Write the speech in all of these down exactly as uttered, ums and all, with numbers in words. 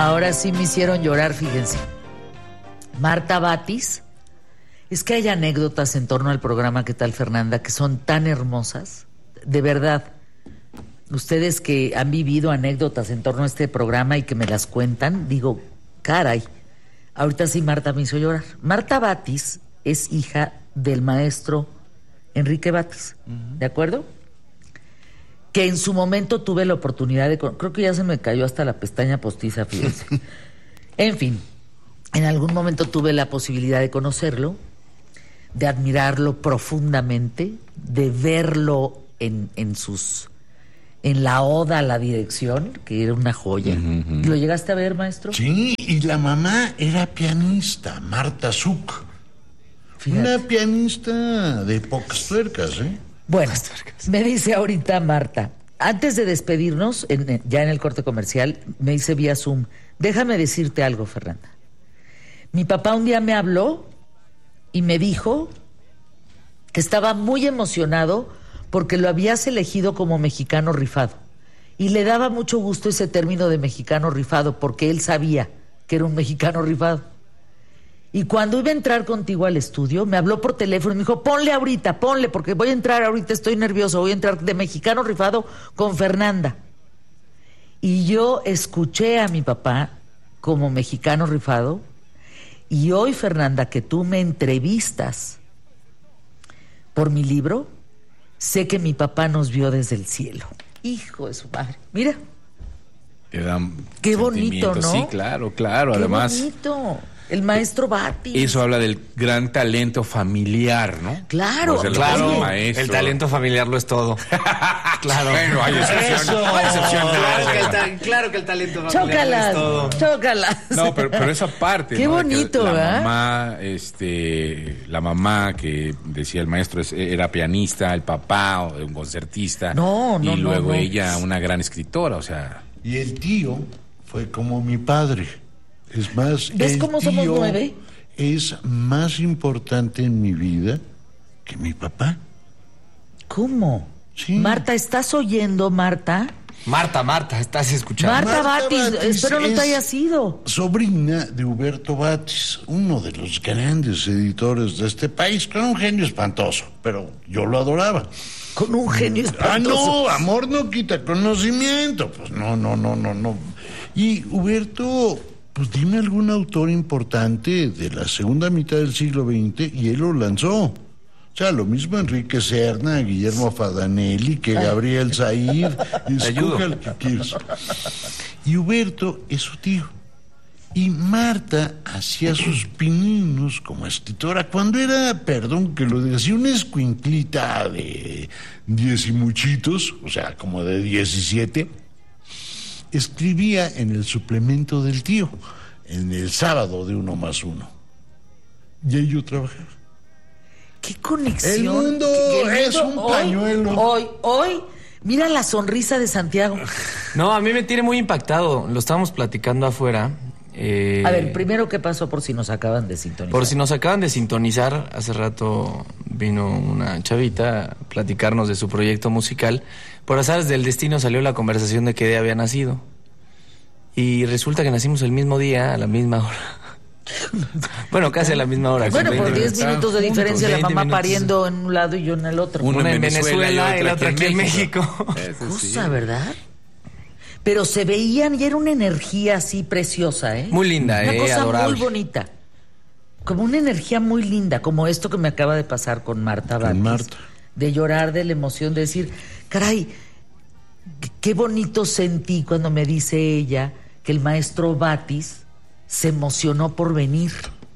ahora sí me hicieron llorar, fíjense. Marta Batis. Es que hay anécdotas en torno al programa ¿Qué tal, Fernanda?, que son tan hermosas. De verdad, ustedes que han vivido anécdotas en torno a este programa y que me las cuentan, digo, caray, ahorita sí Marta me hizo llorar. Marta Batis es hija del maestro Enrique Batis, uh-huh. ¿De acuerdo? Que en su momento tuve la oportunidad de... Creo que ya se me cayó hasta la pestaña postiza, fíjense. En fin, en algún momento tuve la posibilidad de conocerlo, de admirarlo profundamente, de verlo en, en sus... en la oda a la dirección, que era una joya. Uh-huh. ¿Lo llegaste a ver, maestro? Sí, y la mamá era pianista, Marta Zuck. Fíjate. Una pianista de pocas tuercas, ¿eh? Bueno, me dice ahorita Marta, antes de despedirnos, en, ya en el corte comercial, me dice vía Zoom, déjame decirte algo, Fernanda. Mi papá un día me habló y me dijo que estaba muy emocionado porque lo habías elegido como mexicano rifado. Y le daba mucho gusto ese término de mexicano rifado porque él sabía que era un mexicano rifado. Y cuando iba a entrar contigo al estudio, me habló por teléfono y me dijo, ponle ahorita, ponle, porque voy a entrar ahorita, estoy nervioso, voy a entrar de mexicano rifado con Fernanda. Y yo escuché a mi papá como mexicano rifado, y hoy, Fernanda, que tú me entrevistas por mi libro, sé que mi papá nos vio desde el cielo. Hijo de su madre, mira. Qué bonito, ¿no? Sí, claro, claro, Qué además. Qué bonito. El maestro Batis. Eso habla del gran talento familiar, ¿no? Claro, pues el claro. Maestro. El talento familiar lo es todo. Claro. Bueno, hay excepciones. Hay excepciones. Claro, que el ta- claro que el talento familiar chócalas, lo es todo. Chócalas. No, pero, pero esa parte. Qué ¿no? bonito, la ¿verdad? mamá, este, la mamá que decía el maestro es, era pianista, el papá, un concertista. No, no, y luego no, no. ella, una gran escritora, o sea. Y el tío fue como mi padre. Es más, ¿Ves el cómo somos tío nueve? Es más importante en mi vida que mi papá. ¿Cómo? Sí. Marta, ¿estás oyendo, Marta? Marta, Marta, estás escuchando. Marta, Marta Batis, Batis espero no te es hayas ido. Sobrina de Huberto Batis, uno de los grandes editores de este país, con un genio espantoso, pero yo lo adoraba. Con un genio espantoso. Ah, no, amor no quita conocimiento. Pues no, no, no, no, no. Y Huberto, pues dime algún autor importante de la segunda mitad del siglo veinte y él lo lanzó. O sea, lo mismo Enrique Serna, Guillermo Fadanelli, que Gabriel Said. Escoge el que quieras. Y Huberto es su tío. Y Marta hacía sus pininos como escritora cuando era, perdón que lo diga así, una escuinclita de diez y muchitos, o sea, como de diecisiete. Escribía en el suplemento del tío, en el sábado de uno más uno. Y ahí yo trabajaba. ¡Qué conexión! El mundo ¿Qué, es un pañuelo. Hoy, hoy, mira la sonrisa de Santiago. No, a mí me tiene muy impactado. Lo estábamos platicando afuera. Eh, A ver, primero, ¿qué pasó por si nos acaban de sintonizar? Por si nos acaban de sintonizar, hace rato vino una chavita a platicarnos de su proyecto musical. Por azares del destino salió la conversación de qué día había nacido. Y resulta que nacimos el mismo día, a la misma hora. Bueno, casi a la misma hora. Bueno, por diez minutos de diferencia, la mamá minutos. pariendo en un lado y yo en el otro. Uno Una en en Venezuela Venezuela y y la otra otra aquí aquí en en México. Cosa, ¿verdad? Pero se veían y era una energía así preciosa, ¿eh? Muy linda, una eh, cosa adorable. muy bonita. Como una energía muy linda, como esto que me acaba de pasar con Marta Con Batis. Marta. De llorar de la emoción, de decir, caray, qué bonito sentí cuando me dice ella que el maestro Batis se emocionó por venir.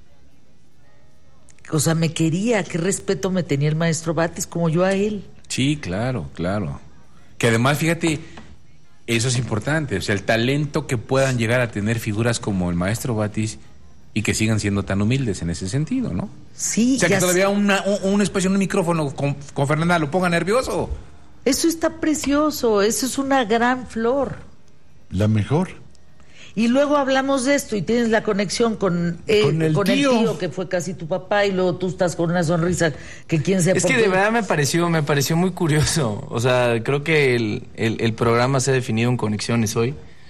O sea, me quería, qué respeto me tenía el maestro Batis, como yo a él. Sí, claro, claro. Que además, fíjate, eso es importante. O sea, el talento que puedan llegar a tener figuras como el maestro Batis y que sigan siendo tan humildes en ese sentido, ¿no? Sí. O sea, que ya todavía sé. una, un, un espacio en un micrófono con, con Fernanda lo ponga nervioso. Eso está precioso, eso es una gran flor. La mejor. Y luego hablamos de esto y tienes la conexión con, eh, Con el con el tío. tío que fue casi tu papá y luego tú estás con una sonrisa que quién sepa. Es que de verdad me pareció, me pareció muy curioso. O sea, creo que el, el, el programa se ha definido en conexiones hoy.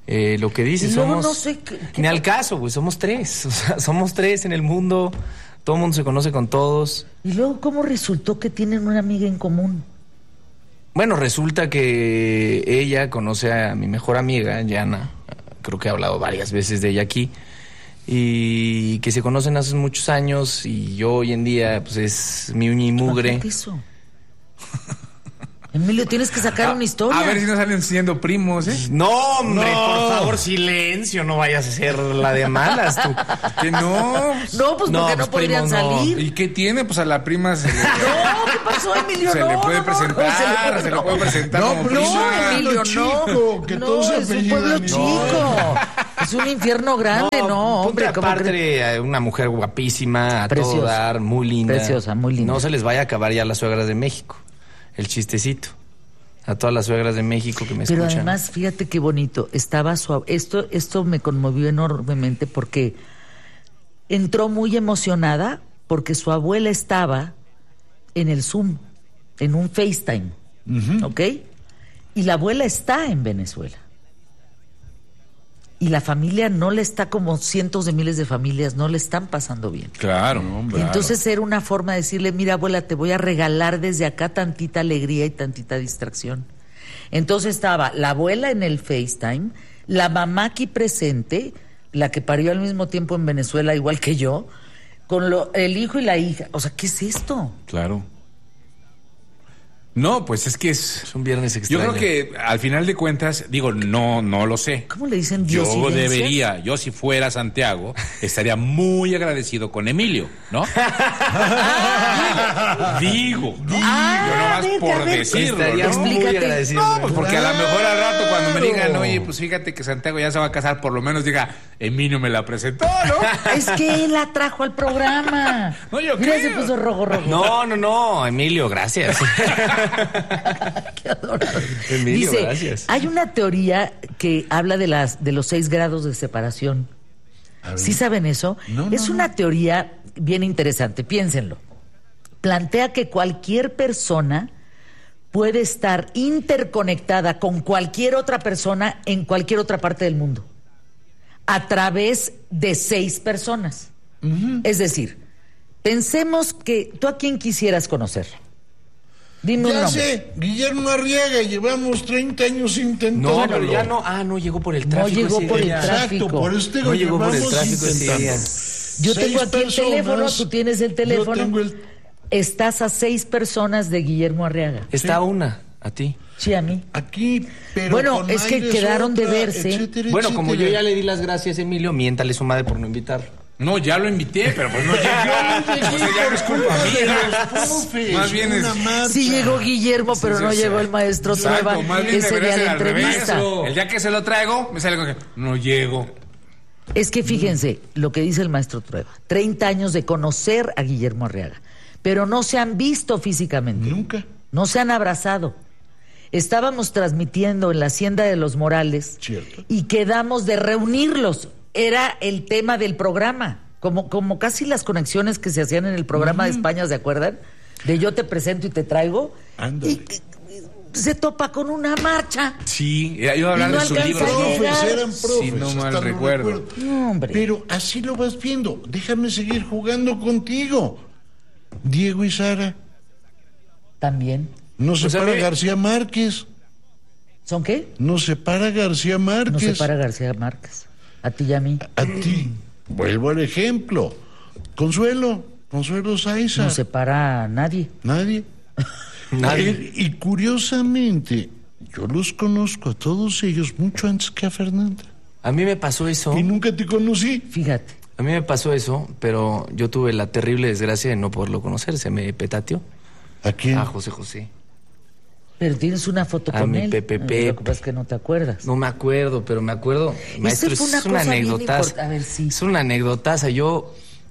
eh, lo que dice, Y luego somos... no sé qué- qué- Ni al caso, güey, somos tres. O sea, somos tres en el mundo, todo el mundo se conoce con todos. Y luego, ¿cómo resultó que tienen una amiga en común? Bueno, resulta que ella conoce a mi mejor amiga, Yana. Creo que he hablado varias veces de ella aquí. Y que se conocen hace muchos años y yo hoy en día, pues es mi uña y mugre. Imagínate eso. Emilio, tienes que sacar una historia. A ver si no salen siendo primos, ¿eh? No, hombre, por favor, silencio, no vayas a hacer la de malas tú. Que no. No, pues No, porque pues, no podrían primos, no. salir. ¿Y qué tiene? Pues a la prima se le, No, ¿qué pasó, Emilio? se no, le puede no, no, presentar, no, se le no. puede presentar No, como pero No, prima. es Emilio, chico, no. que no, todos se es un apellidan pueblo igual. chico. Es un infierno grande, no, hombre. Punto ¿cómo aparte, crees? una mujer guapísima, a Preciosa. todo dar, muy linda. Preciosa, muy linda. No se les vaya a acabar ya las suegras de México. El chistecito. A todas las suegras de México que me Pero escuchan. además, fíjate qué bonito. Estaba su... Esto, esto me conmovió enormemente porque entró muy emocionada porque su abuela estaba en el Zoom, en un FaceTime, ¿ok? Y la abuela está en Venezuela. Y la familia no le está, como cientos de miles de familias, no le están pasando bien. Claro, Y entonces era una forma de decirle, mira, abuela, te voy a regalar desde acá tantita alegría y tantita distracción. Entonces estaba la abuela en el FaceTime, la mamá aquí presente, la que parió al mismo tiempo en Venezuela, igual que yo, con lo, el hijo y la hija. O sea, ¿qué es esto? Claro. No, pues es que es... Es un viernes Yo extraño. creo que al final de cuentas, digo, no, no lo sé. ¿Cómo le dicen Yo diosidencias? debería, yo si fuera Santiago, estaría muy agradecido con Emilio, ¿no? digo, digo, Ah, yo nomás vete, a por ver, decirlo, Estaría ¿no? muy Explícate. agradecido. No, pues porque a lo mejor al rato cuando me digan, Claro. oye, pues fíjate que Santiago ya se va a casar, por lo menos diga, Emilio me la presentó, ¿no? Es que él la trajo al programa. No, yo Mira, creo. se puso rojo, rojo. No, no, no, Emilio, gracias. Qué adorable. Emilio, Dice, gracias. hay una teoría que habla de las de los seis grados de separación. ¿Sí saben eso? No, no, es una teoría bien interesante, piénsenlo. Plantea que cualquier persona puede estar interconectada con cualquier otra persona en cualquier otra parte del mundo a través de seis personas. Es decir, pensemos que tú a quién quisieras conocer. Dime un Ya nombre. sé, Guillermo Arriaga, llevamos treinta años No, intentándolo. pero ya no. Ah, no llegó por el No tráfico. llegó ese por el día. tráfico. Exacto, por este No lo llegó por el llevamos tráfico ese intentando. día. Yo Seis tengo aquí el personas. teléfono, tú tienes el teléfono. Yo tengo el... Estás a seis personas de Guillermo Arriaga. Está una, a ti. Sí, a mí. Aquí, pero Bueno, con es que aires quedaron de otra, verse. etcétera, Bueno, como yo etcétera. ya le di las gracias a Emilio, miéntale su madre por no invitarlo. No, ya lo invité, pero pues no llegó. O sea, ya no es culpa mía. Más bien es... Una marcha. Sí llegó Guillermo, pero sí, no sí. llegó el maestro Exacto, Trueba más bien ese debería día de ser al revés. entrevista. El día que se lo traigo, me sale con que no llego. Es que fíjense lo que dice el maestro Trueba. treinta años de conocer a Guillermo Arriaga, pero no se han visto físicamente. Nunca. No se han abrazado. Estábamos transmitiendo en la Hacienda de los Morales Cierto. y quedamos de reunirlos. Era el tema del programa. Como, como casi las conexiones que se hacían en el programa de España, ¿se acuerdan? De yo te presento y te traigo. Ándale. Y, y- y se topa con una marcha. Sí, iba a hablar Y no de su alcanza libro. a ¿no? llegar. Profes, eran profes. Si no mal hasta lo recuerdo. No, hombre. Pero así lo vas viendo. Déjame seguir jugando contigo. Diego y Sara. También. Nos Pues a separa mí- García Márquez. ¿Son qué? Nos separa García No Márquez. se para García Márquez. A ti y a mí. A ti. Vuelvo al ejemplo. Consuelo. Consuelo Saiza. No se para a nadie. Nadie. Nadie. Eh, y curiosamente, yo los conozco a todos ellos mucho antes que a Fernanda. A mí me pasó eso. Y nunca te conocí. Fíjate. A mí me pasó eso, pero yo tuve la terrible desgracia de no poderlo conocer. Se me petateó. ¿A quién? A José José. Pero tienes una foto A con mi él. Pepe Eh, Lo Pep. que pasa es que no te acuerdas. No me acuerdo, pero me acuerdo. Maestro, fue una es una cosa bien anécdotaza. import- a ver, sí. Es una anécdotaza. Yo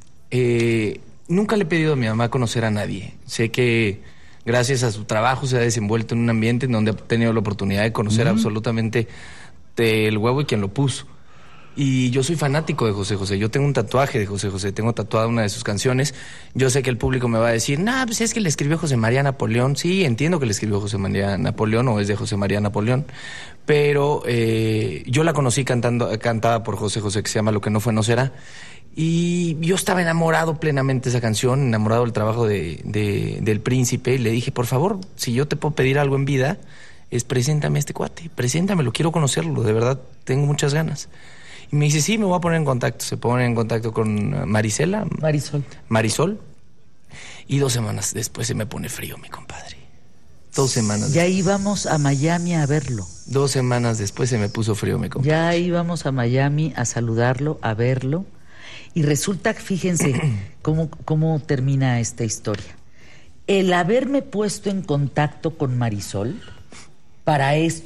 eh, nunca le he pedido a mi mamá conocer a nadie. Sé que gracias a su trabajo se ha desenvuelto en un ambiente en donde ha tenido la oportunidad de conocer absolutamente el huevo y quien lo puso. Y yo soy fanático de José José. Yo tengo un tatuaje de José José. Tengo tatuada una de sus canciones. Yo sé que el público me va a decir, nah, pues es que le escribió José María Napoleón. Sí, entiendo que le escribió José María Napoleón o es de José María Napoleón. Pero eh, yo la conocí cantando, cantada por José José, que se llama Lo que no fue no será. Y yo estaba enamorado plenamente de esa canción, enamorado del trabajo de, de, del Príncipe. Y le dije, por favor, si yo te puedo pedir algo en vida, es preséntame a este cuate. Preséntamelo, quiero conocerlo. De verdad, tengo muchas ganas. Y me dice, sí, me voy a poner en contacto. Se pone en contacto con Marisela. Marisol. Marisol. Y dos semanas después se me pone frío, mi compadre. Dos semanas Ya después. íbamos a Miami a verlo. Dos semanas después se me puso frío, mi compadre. Ya íbamos a Miami a saludarlo, a verlo. Y resulta, fíjense cómo, cómo termina esta historia. El haberme puesto en contacto con Marisol, para esto